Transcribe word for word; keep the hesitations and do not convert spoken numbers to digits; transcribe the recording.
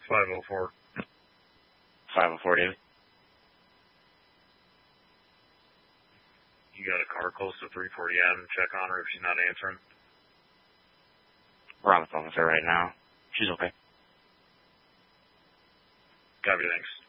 five oh four. five oh four, David. You got a car close to three forty Adam. Check on her if she's not answering. We're on the phone with her right now. She's okay. Copy, thanks.